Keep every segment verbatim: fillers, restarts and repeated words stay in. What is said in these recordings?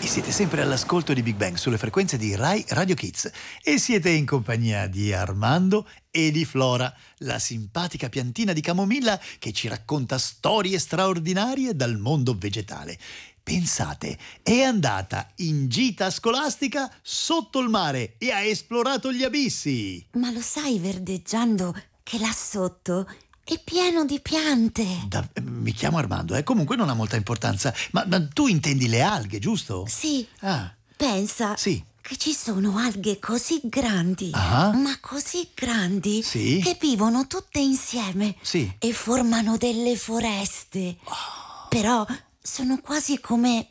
E siete sempre all'ascolto di Big Bang sulle frequenze di Rai Radio Kids e siete in compagnia di Armando e di Flora, la simpatica piantina di camomilla che ci racconta storie straordinarie dal mondo vegetale. Pensate, è andata in gita scolastica sotto il mare e ha esplorato gli abissi. Ma lo sai, verdeggiando, che là sotto è pieno di piante. Da, mi chiamo Armando, eh? Comunque non ha molta importanza. Ma, ma tu intendi le alghe, giusto? Sì. Ah. Pensa Sì. che ci sono alghe così grandi, Ah. ma così grandi, Sì. che vivono tutte insieme Sì. e formano delle foreste. Oh. Però sono quasi come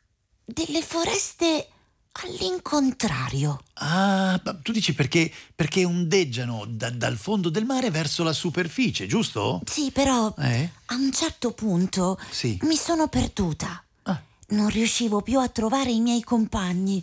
delle foreste all'incontrario. Ah, ma tu dici perché, perché ondeggiano da- dal fondo del mare verso la superficie, giusto? Sì, però Eh? a un certo punto Sì. mi sono perduta. Ah. Non riuscivo più a trovare i miei compagni.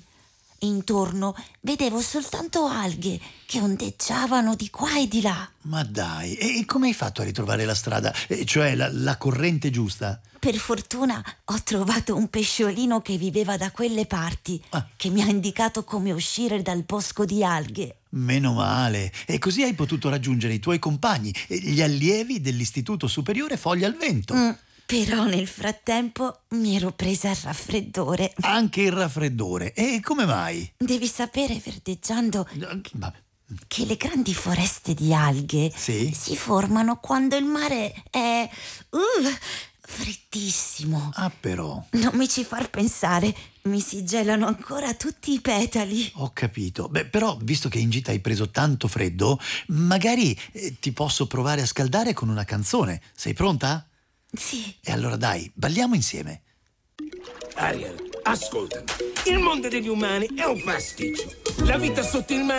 Intorno vedevo soltanto alghe che ondeggiavano di qua e di là. Ma dai, e come hai fatto a ritrovare la strada? Eh, cioè la, la corrente giusta? Per fortuna ho trovato un pesciolino che viveva da quelle parti, Ah. che mi ha indicato come uscire dal bosco di alghe. Meno male. E così hai potuto raggiungere i tuoi compagni, eh, gli allievi dell'Istituto Superiore Foglia al Vento. Mm, però nel frattempo mi ero presa il raffreddore. Anche il raffreddore. E come mai? Devi sapere, verdeggiando, Vabbè. che le grandi foreste di alghe Sì? si formano quando il mare è uh, freddissimo. Ah, però. Non mi ci far pensare, mi si gelano ancora tutti i petali. Ho capito. Beh, però, visto che in gita hai preso tanto freddo, magari eh, ti posso provare a scaldare con una canzone. Sei pronta? Sì. E allora dai, balliamo insieme. Ariel, ascoltami. Il mondo degli umani è un pasticcio. La vita sotto il mare